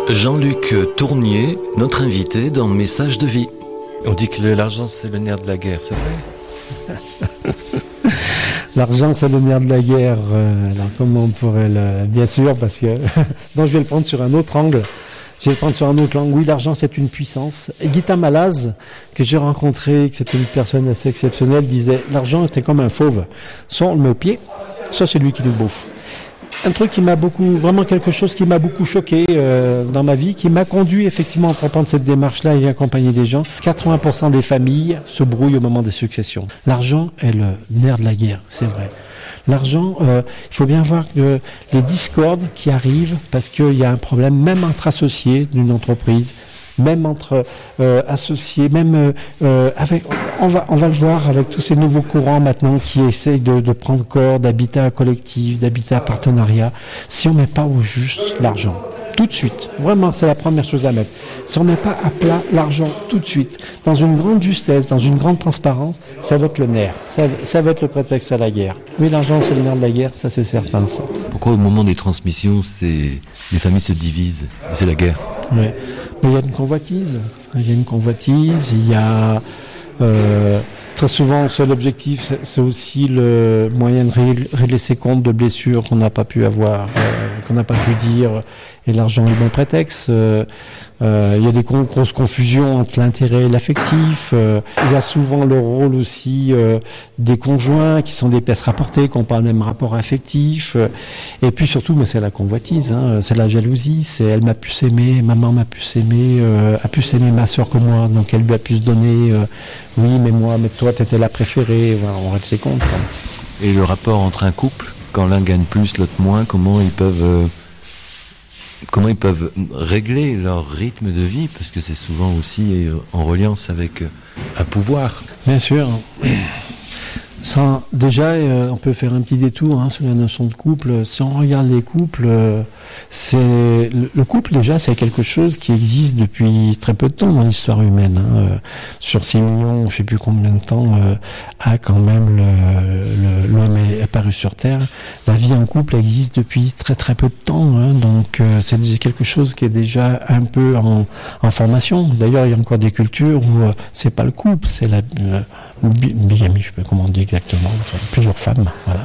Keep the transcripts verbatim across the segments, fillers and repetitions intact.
Jean-Luc Tournier, notre invité dans Message de vie. On dit que l'argent c'est le nerf de la guerre, c'est vrai? L'argent c'est le nerf de la guerre, euh, alors comment on pourrait le... Bien sûr, parce que... Donc je vais le prendre sur un autre angle. Je vais le prendre sur un autre angle. Oui, l'argent c'est une puissance. Et Guita Malaz, que j'ai rencontré, que c'était une personne assez exceptionnelle, disait l'argent était comme un fauve. Soit on le met au pied, soit c'est lui qui nous bouffe. Un truc qui m'a beaucoup, vraiment quelque chose qui m'a beaucoup choqué euh, dans ma vie, qui m'a conduit effectivement à prendre cette démarche-là et accompagner des gens. quatre-vingts pour cent des familles se brouillent au moment des successions. L'argent est le nerf de la guerre, c'est vrai. L'argent, euh, il faut bien voir que les discordes qui arrivent parce qu'il y a un problème, même entre associés d'une entreprise, même entre euh, associés, même euh, avec, on va, on va le voir avec tous ces nouveaux courants maintenant qui essayent de, de prendre corps d'habitat collectif, d'habitat partenariat. Si on met pas au juste l'argent, tout de suite, vraiment, c'est la première chose à mettre. Si on met pas à plat l'argent tout de suite, dans une grande justesse, dans une grande transparence, ça va être le nerf, ça, ça va être le prétexte à la guerre. Oui, l'argent c'est le nerf de la guerre, ça c'est certain. Ça. Pourquoi au moment des transmissions, c'est... les familles se divisent et c'est la guerre? Oui, mais il y a une convoitise, il y a une convoitise, il y a euh, très souvent, seul objectif, c'est, c'est aussi le moyen de ré- régler ses comptes de blessures qu'on n'a pas pu avoir, euh, qu'on n'a pas pu dire, et l'argent est le bon prétexte. Euh, euh, il y a des con- grosses confusions entre l'intérêt et l'affectif. Euh, il y a souvent le rôle aussi euh, des conjoints qui sont des pièces rapportées, qui n'ont pas le même rapport affectif. Euh, et puis surtout, mais c'est la convoitise, hein, c'est la jalousie. C'est elle m'a pu s'aimer, maman m'a pu s'aimer, euh, a pu s'aimer ma soeur que moi, donc elle lui a pu se donner. Euh, oui, mais moi, mais toi, t'étais la préférée. Voilà, on règle ses comptes. Quoi. Et le rapport entre un couple, quand l'un gagne plus, l'autre moins, comment ils peuvent euh... Comment ils peuvent régler leur rythme de vie, parce que c'est souvent aussi en reliance avec un pouvoir. Bien sûr. Ça, déjà, euh, on peut faire un petit détour hein, sur la notion de couple. Si on regarde les couples, euh, c'est le, le couple déjà, c'est quelque chose qui existe depuis très peu de temps dans l'histoire humaine. Hein. Euh, sur six millions, je ne sais plus combien de temps euh, a quand même le, le, l'homme est apparu sur Terre. La vie en couple existe depuis très très peu de temps. Hein. Donc euh, c'est déjà quelque chose qui est déjà un peu en, en formation. D'ailleurs, il y a encore des cultures où euh, c'est pas le couple, c'est la euh, bigamie, je sais pas comment on dit exactement, enfin, plusieurs femmes, voilà.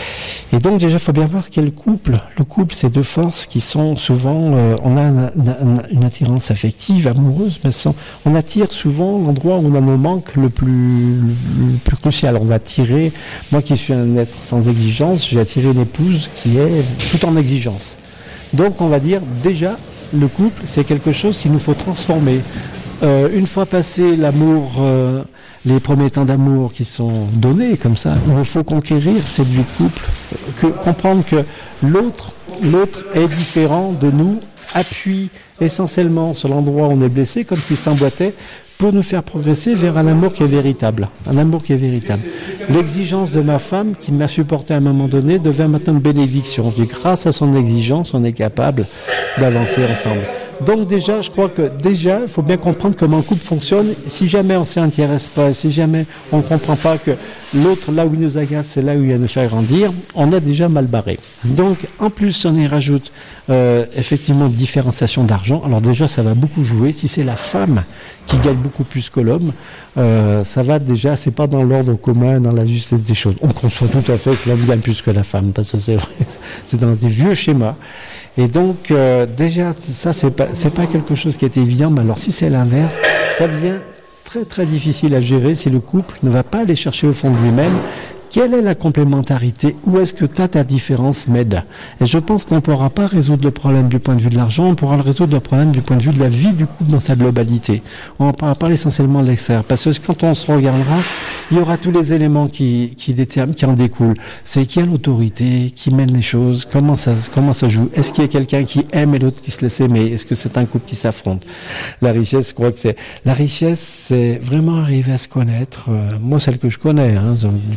Et donc déjà, il faut bien voir quel couple. Le couple, c'est deux forces qui sont souvent, euh, on a un, un, une attirance affective, amoureuse, mais sans, on attire souvent l'endroit où on a nos manques le plus, le plus crucial. On va attirer, moi qui suis un être sans exigence, j'ai attiré une épouse qui est tout en exigence. Donc on va dire déjà, le couple, c'est quelque chose qu'il nous faut transformer. Euh, une fois passé l'amour, euh, les premiers temps d'amour qui sont donnés comme ça, il faut conquérir cette vie de couple, que, comprendre que l'autre, l'autre est différent de nous, appuie essentiellement sur l'endroit où on est blessé, comme s'il s'emboîtait, pour nous faire progresser vers un amour qui est véritable. Un amour qui est véritable. L'exigence de ma femme, qui m'a supporté à un moment donné, devient maintenant une bénédiction. Je dis, grâce à son exigence, on est capable d'avancer ensemble. Donc déjà, je crois que déjà, il faut bien comprendre comment un couple fonctionne. Si jamais on ne s'y intéresse pas, si jamais on ne comprend pas que l'autre, là où il nous agace, c'est là où il va nous faire grandir, on a déjà mal barré. Donc, en plus, on y rajoute euh, effectivement une différenciation d'argent. Alors déjà, ça va beaucoup jouer. Si c'est la femme qui gagne beaucoup plus que l'homme, euh, ça va déjà, c'est pas dans l'ordre commun, dans la justesse des choses. On conçoit tout à fait que l'homme gagne plus que la femme, parce que c'est vrai, c'est dans des vieux schémas. Et donc, euh, déjà, ça, c'est pas, c'est pas quelque chose qui est évident, mais alors si c'est l'inverse, ça devient très très difficile à gérer si le couple ne va pas aller chercher au fond de lui-même quelle est la complémentarité, où est-ce que ta, ta différence m'aide. Et je pense qu'on ne pourra pas résoudre le problème du point de vue de l'argent, on pourra le résoudre le problème du point de vue de la vie du couple dans sa globalité. On ne pourra pas essentiellement de l'extérieur, parce que quand on se regardera, il y aura tous les éléments qui, qui, déterminent, qui en découlent. C'est qui a l'autorité, qui mène les choses, comment ça, comment ça joue. Est-ce qu'il y a quelqu'un qui aime et l'autre qui se laisse aimer? Est-ce que c'est un couple qui s'affronte? La richesse, je crois que c'est... La richesse, c'est vraiment arriver à se connaître. Euh, moi, celle que je connais, hein, je ne dis pas qu'il y en a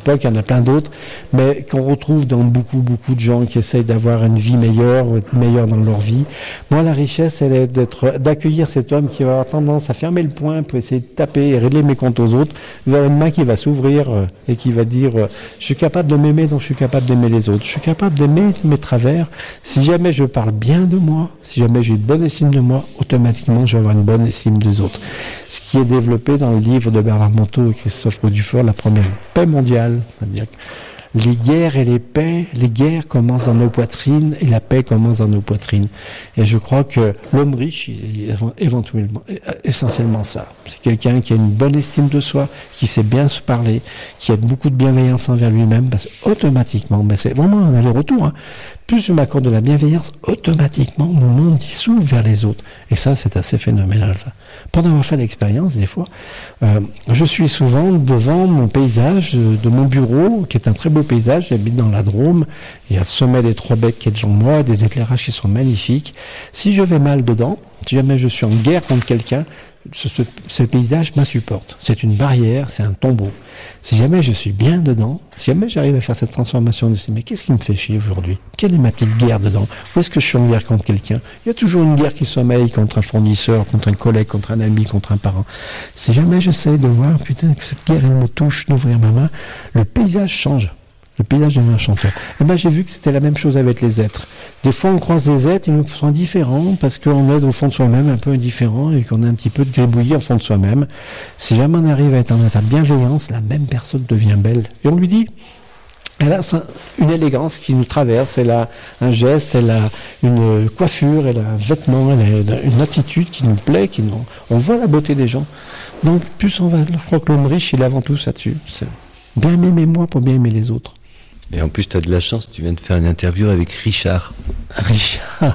plein d'autres, mais qu'on retrouve dans beaucoup, beaucoup de gens qui essayent d'avoir une vie meilleure, ou être meilleure dans leur vie. Moi, la richesse, elle est d'être, d'accueillir cet homme qui va avoir tendance à fermer le poing pour essayer de taper et régler mes comptes aux autres, vers une main qui va s'ouvrir euh, et qui va dire euh, je suis capable de m'aimer, donc je suis capable d'aimer les autres. Je suis capable d'aimer mes travers. Si jamais je parle bien de moi, si jamais j'ai une bonne estime de moi, automatiquement, je vais avoir une bonne estime des autres. Ce qui est développé dans le livre de Bernard Monteau et Christophe Dufort, La première paix mondiale, c'est-à-dire les guerres et les paix, les guerres commencent dans nos poitrines et la paix commence dans nos poitrines. Et je crois que l'homme riche, il est éventuellement, essentiellement ça. C'est quelqu'un qui a une bonne estime de soi, qui sait bien se parler, qui a beaucoup de bienveillance envers lui-même, parce qu'automatiquement, mais c'est vraiment un aller-retour, hein. Plus je m'accorde de la bienveillance, automatiquement, mon monde s'ouvre vers les autres. Et ça, c'est assez phénoménal, ça. Pour en avoir fait l'expérience, des fois, euh, je suis souvent devant mon paysage de, de mon bureau, qui est un très beau paysage. J'habite dans la Drôme. Il y a le sommet des Trois Becs qui est devant moi, des éclairages qui sont magnifiques. Si je vais mal dedans, si jamais je suis en guerre contre quelqu'un, ce, ce, ce paysage m'insupporte. C'est une barrière, c'est un tombeau. Si jamais je suis bien dedans, si jamais j'arrive à faire cette transformation de ces, mais qu'est-ce qui me fait chier aujourd'hui? Quelle est ma petite guerre dedans? Où est-ce que je suis en guerre contre quelqu'un? Il y a toujours une guerre qui sommeille contre un fournisseur, contre un collègue, contre un ami, contre un parent. Si jamais j'essaie de voir, putain, que cette guerre, elle me touche, d'ouvrir ma main, le paysage change. Le paysage devient un chanteur. Et ben, j'ai vu que c'était la même chose avec les êtres. Des fois, on croise des êtres, ils nous sont différents parce qu'on est au fond de soi-même un peu indifférent et qu'on a un petit peu de gribouillis au fond de soi-même. Si jamais on arrive à être en état de bienveillance, la même personne devient belle. Et on lui dit, elle a une élégance qui nous traverse, elle a un geste, elle a une coiffure, elle a un vêtement, elle a une attitude qui nous plaît, qui nous... on voit la beauté des gens. Donc, plus on va, je crois que l'homme riche, il est avant tout ça dessus. C'est bien m'aimer moi pour bien aimer les autres. Et en plus, tu as de la chance, tu viens de faire une interview avec Richard. Richard.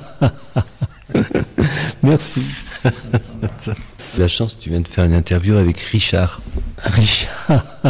Merci. La chance, tu viens de faire une interview avec Richard. Richard.